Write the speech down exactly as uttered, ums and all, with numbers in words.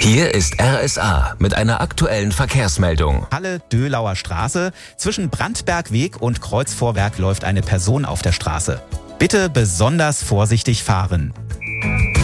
Hier ist R S A mit einer aktuellen Verkehrsmeldung. Halle-Döhlauer Straße. Zwischen Brandbergweg und Kreuzvorwerk läuft eine Person auf der Straße. Bitte besonders vorsichtig fahren.